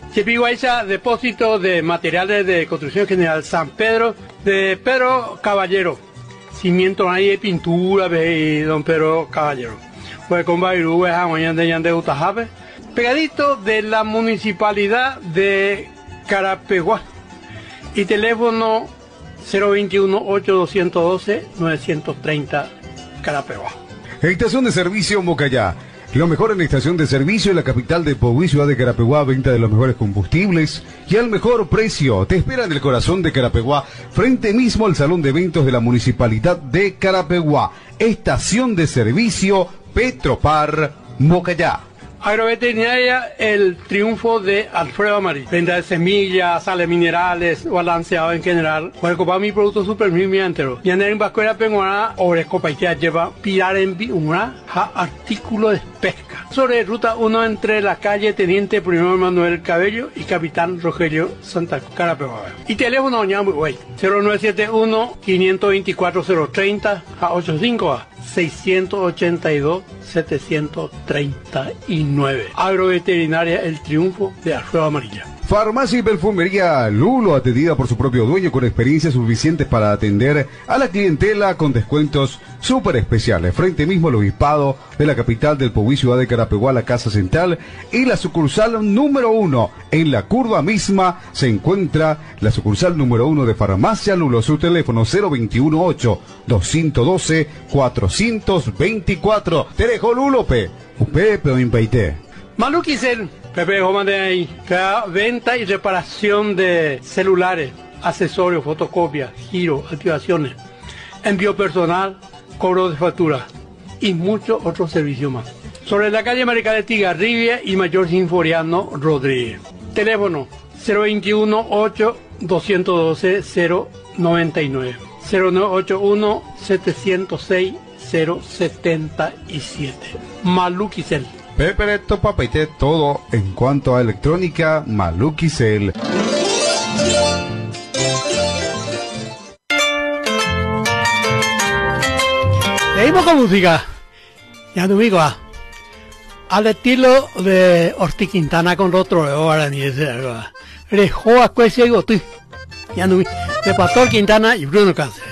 Chepiguaycha, depósito de materiales de construcción general San Pedro, de Pedro Caballero. Cimiento ahí de pintura, de don Pedro Caballero. Pues con Bairú, de Utajabe. Pegadito de la municipalidad de Carapeguá. Y teléfono 021-8212-930 Carapeguá. Estación de servicio Mocayá. Lo mejor en la estación de servicio en la capital de Pogüí, ciudad de Carapeguá, venta de los mejores combustibles y al mejor precio. Te espera en el corazón de Carapeguá, frente mismo al salón de eventos de la municipalidad de Carapeguá. Estación de servicio Petropar Mocayá. Agroveterinaria El Triunfo de Alfredo Amarillo. Venta de semillas, sales minerales, balanceado en general. Puede comprar mi producto super premium entero. Y en Vascuera Penguana, Oresco Paitea lleva pilar en una artículo de pesca. Sobre ruta 1 entre la calle Teniente Primero Manuel Cabello y Capitán Rogelio Santa Carapeguá. Y teléfono ñambu, güey. 0971-524-030 a 85 682-739. Agroveterinaria El Triunfo de Alfredo Amarilla. Farmacia y perfumería Lulo, atendida por su propio dueño con experiencia suficiente para atender a la clientela con descuentos súper especiales. Frente mismo al obispado de la capital del Pogüí, ciudad de Carapeguá, la Casa Central y la sucursal número 1. En la curva misma se encuentra la sucursal número 1 de Farmacia Lulo. Su teléfono 021-8-212-424. Te dejo Lulo, Pepe o Impeité. Maluquicel, Pepe Joman de ahí, que da venta y reparación de celulares, accesorios, fotocopias, giro, activaciones, envío personal, cobro de factura y muchos otros servicios más. Sobre la calle Marica de Tigarribia y Mayor Sinforiano Rodríguez. Teléfono 021-8-212-099, 0981-706-077. Maluquicel. Pepereto Papaité, todo en cuanto a electrónica, Maluquicel. Seguimos con música. Ya no digo, al estilo de Ortiz Quintana con otro ahora ni ese, Rejoa Cuecia y Gotí. Ya no de Pastor Quintana y Bruno Cáncer.